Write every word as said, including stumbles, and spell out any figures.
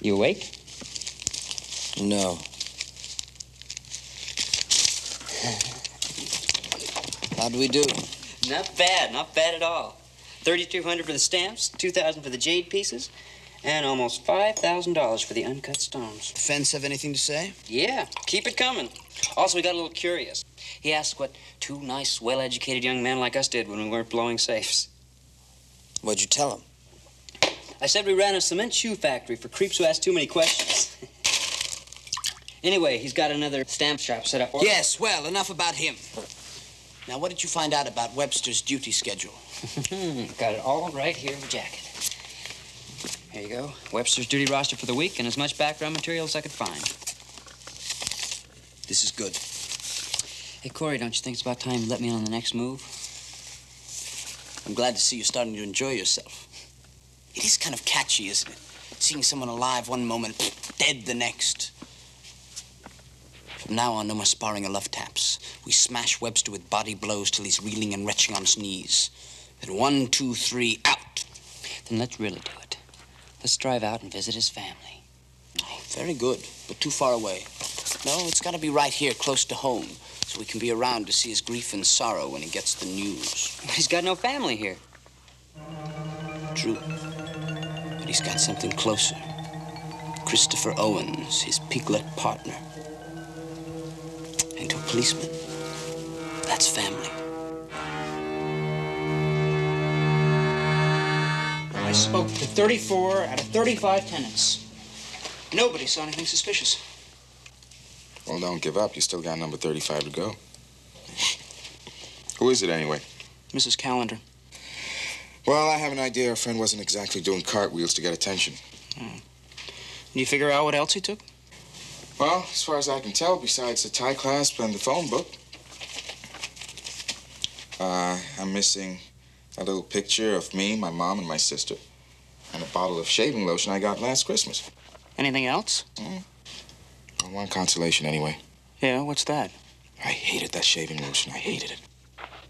You awake? No. How do we do? Not bad, not bad at all. thirty-two hundred for the stamps, two thousand for the jade pieces, and almost five thousand dollars for the uncut stones. The fence have anything to say? Yeah, keep it coming. Also, we got a little curious. He asked what two nice, well-educated young men like us did when we weren't blowing safes. What'd you tell him? I said we ran a cement shoe factory for creeps who ask too many questions. Anyway, he's got another stamp shop set up. Yes, well, enough about him. Now, what did you find out about Webster's duty schedule? Got it all right here in the jacket. Here you go. Webster's duty roster for the week and as much background material as I could find. This is good. Hey, Corey, don't you think it's about time you let me in on the next move? I'm glad to see you starting to enjoy yourself. It is kind of catchy, isn't it? Seeing someone alive one moment, dead the next. From now on, no more sparring or love taps. We smash Webster with body blows till he's reeling and retching on his knees. Then one, two, three, out. Then let's really do it. Let's drive out and visit his family. Oh, very good, but too far away. No, it's got to be right here, close to home, so we can be around to see his grief and sorrow when he gets the news. He's got no family here. True. But he's got something closer. Christopher Owens, his piglet partner. And to a policeman, that's family. I spoke to thirty-four out of thirty-five tenants. Nobody saw anything suspicious. Well, don't give up. You still got number thirty-five to go. Who is it, anyway? Missus Callender. Well, I have an idea our friend wasn't exactly doing cartwheels to get attention. Hmm. Can you figure out what else he took? Well, as far as I can tell, besides the tie clasp and the phone book, uh, I'm missing a little picture of me, my mom, and my sister, and a bottle of shaving lotion I got last Christmas. Anything else? Mm. Well, one consolation, anyway. Yeah, what's that? I hated that shaving lotion. I hated it.